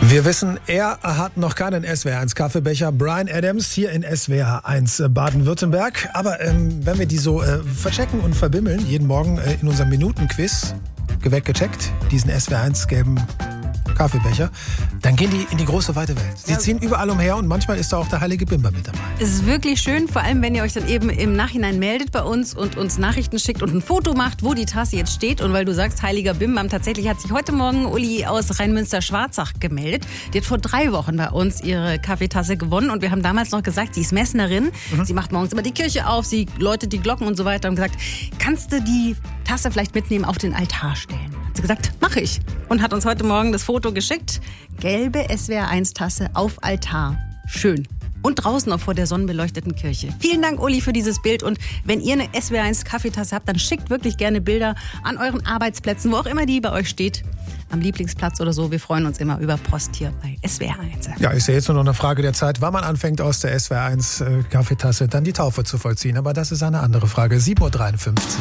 Wir wissen, er hat noch keinen SWR1 Kaffeebecher. Bryan Adams hier in SWR1 Baden-Württemberg. Aber wenn wir die so verchecken und verbimmeln, jeden Morgen in unserem Minutenquiz, weggecheckt, diesen SWR1 gelben Kaffeebecher, dann gehen die in die große weite Welt. Sie ziehen überall umher und manchmal ist da auch der heilige Bimber mit dabei. Es ist wirklich schön, vor allem wenn ihr euch dann eben im Nachhinein meldet bei uns und uns Nachrichten schickt und ein Foto macht, wo die Tasse jetzt steht. Und weil du sagst, heiliger Bimbam, tatsächlich hat sich heute Morgen Uli aus Rheinmünster-Schwarzach gemeldet. Die hat vor 3 Wochen bei uns ihre Kaffeetasse gewonnen und wir haben damals noch gesagt, sie ist Messnerin. Sie macht morgens immer die Kirche auf, sie läutet die Glocken und so weiter und gesagt, kannst du die Tasse vielleicht mitnehmen auf den Altar stellen? Hat sie gesagt, mache ich. Und hat uns heute Morgen das Foto geschickt. Gelbe SWR1-Tasse auf Altar. Schön. Und draußen auch vor der sonnenbeleuchteten Kirche. Vielen Dank, Uli, für dieses Bild. Und wenn ihr eine SWR1-Kaffeetasse habt, dann schickt wirklich gerne Bilder an euren Arbeitsplätzen, wo auch immer die bei euch steht. Am Lieblingsplatz oder so. Wir freuen uns immer über Post hier bei SWR1. Ja, ist ja jetzt nur noch eine Frage der Zeit, wann man anfängt, aus der SWR1 Kaffeetasse dann die Taufe zu vollziehen. Aber das ist eine andere Frage. 7.53 Uhr.